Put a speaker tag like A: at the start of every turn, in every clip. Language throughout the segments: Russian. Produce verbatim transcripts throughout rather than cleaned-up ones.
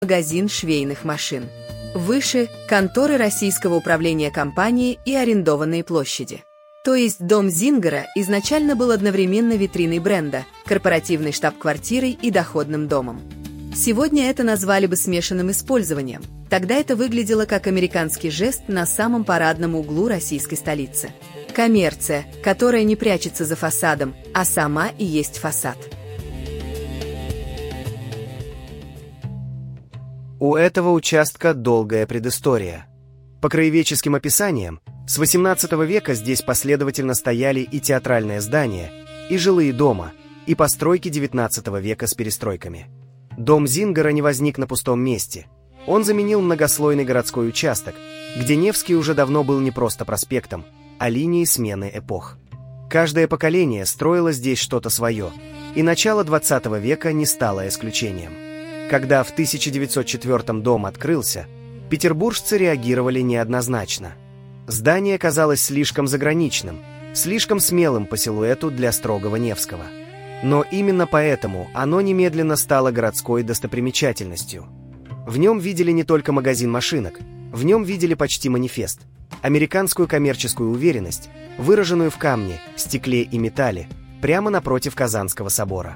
A: Магазин швейных машин. Выше – конторы Российского управления компании и арендованные площади. То есть дом Зингера изначально был одновременно витриной бренда, корпоративной штаб-квартирой и доходным домом. Сегодня это назвали бы смешанным использованием. Тогда это выглядело как американский жест на самом парадном углу российской столицы. Коммерция, которая не прячется за фасадом, а сама и есть фасад.
B: У этого участка долгая предыстория. По краеведческим описаниям, с восемнадцатого века здесь последовательно стояли и театральное здание, и жилые дома, и постройки девятнадцатого века с перестройками. Дом Зингера не возник на пустом месте. Он заменил многослойный городской участок, где Невский уже давно был не просто проспектом, а линией смены эпох. Каждое поколение строило здесь что-то свое, и начало двадцатого века не стало исключением. Когда в тысяча девятьсот четвёртом дом открылся, петербуржцы реагировали неоднозначно. Здание казалось слишком заграничным, слишком смелым по силуэту для строгого Невского. Но именно поэтому оно немедленно стало городской достопримечательностью. В нем видели не только магазин машинок, в нем видели почти манифест, американскую коммерческую уверенность, выраженную в камне, стекле и металле, прямо напротив Казанского собора.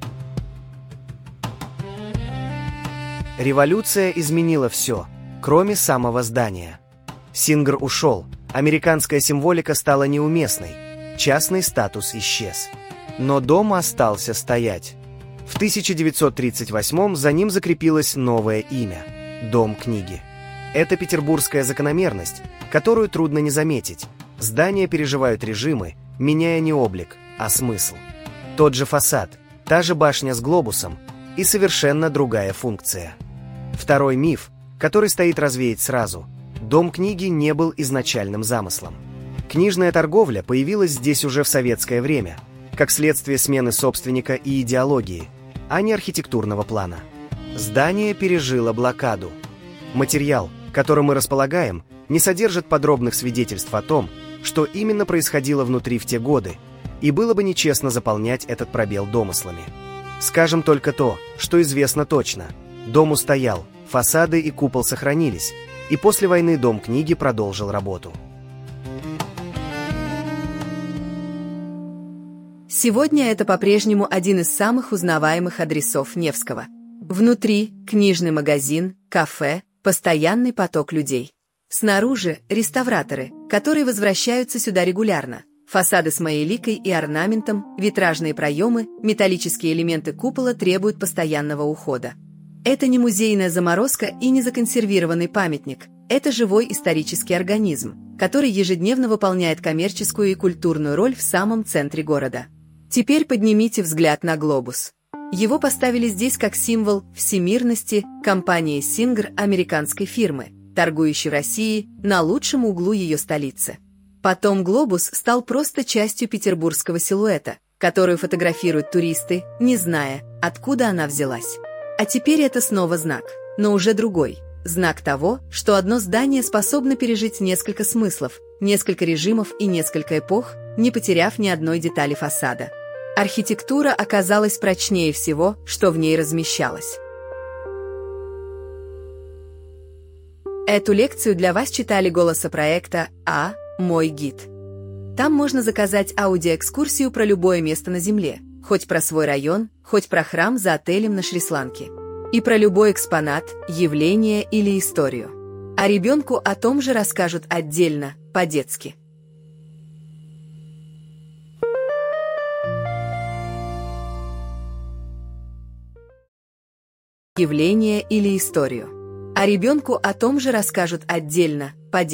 B: Революция изменила все, кроме самого здания. Сингер ушел, американская символика стала неуместной, частный статус исчез. Но дом остался стоять. В тысяча девятьсот тридцать восьмом за ним закрепилось новое имя – Дом книги. Это петербургская закономерность, которую трудно не заметить. Здания переживают режимы, меняя не облик, а смысл. Тот же фасад, та же башня с глобусом и совершенно другая функция. Второй миф, который стоит развеять сразу – Дом книги не был изначальным замыслом. Книжная торговля появилась здесь уже в советское время, как следствие смены собственника и идеологии, а не архитектурного плана. Здание пережило блокаду. Материал, которым мы располагаем, не содержит подробных свидетельств о том, что именно происходило внутри в те годы, и было бы нечестно заполнять этот пробел домыслами. Скажем только то, что известно точно. Дом устоял, фасады и купол сохранились, и после войны Дом книги продолжил работу.
A: Сегодня это по-прежнему один из самых узнаваемых адресов Невского. Внутри – книжный магазин, кафе, постоянный поток людей. Снаружи – реставраторы, которые возвращаются сюда регулярно. Фасады с маяликой и орнаментом, витражные проемы, металлические элементы купола требуют постоянного ухода. Это не музейная заморозка и не законсервированный памятник. Это живой исторический организм, который ежедневно выполняет коммерческую и культурную роль в самом центре города. Теперь поднимите взгляд на глобус. Его поставили здесь как символ всемирности компании Singer, американской фирмы, торгующей в России на лучшем углу ее столицы. Потом глобус стал просто частью петербургского силуэта, которую фотографируют туристы, не зная, откуда она взялась. А теперь это снова знак, но уже другой. Знак того, что одно здание способно пережить несколько смыслов, несколько режимов и несколько эпох, не потеряв ни одной детали фасада. Архитектура оказалась прочнее всего, что в ней размещалось. Эту лекцию для вас читали голосопроекта «А. Мой гид». Там можно заказать аудиоэкскурсию про любое место на Земле, хоть про свой район, хоть про храм за отелем на Шри-Ланке. И про любой экспонат, явление или историю. А ребенку о том же расскажут отдельно, по-детски. Явление или историю. А ребенку о том же расскажут отдельно, по-детски.